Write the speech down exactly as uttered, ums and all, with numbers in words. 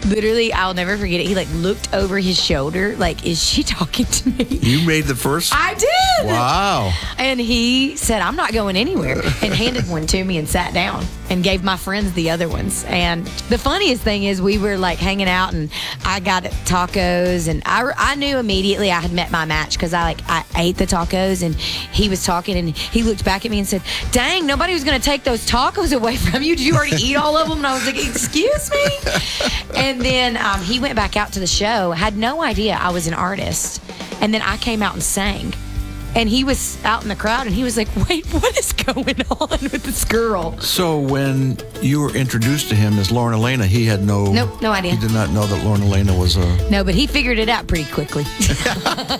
literally, I'll never forget it. He like looked over his shoulder, like, is she talking to me? You made the first? I did. Wow. And he said, I'm not going anywhere, and handed one to me and sat down and gave my friends the other ones. And the funniest thing is we were like hanging out, and I got tacos, and I, I knew immediately I had met my match because I like I ate the tacos, and he was talking, and he looked back at me and said, dang, nobody was going to take those tacos away from you. Did you already eat all of them? And I was like, excuse me? And then um, he went back out to the show, had no idea I was an artist. And then I came out and sang. And he was out in the crowd, and he was like, wait, what is going on with this girl? So when you were introduced to him as Lauren Elena, he had no... Nope, no idea. He did not know that Lauren Elena was a... No, but he figured it out pretty quickly.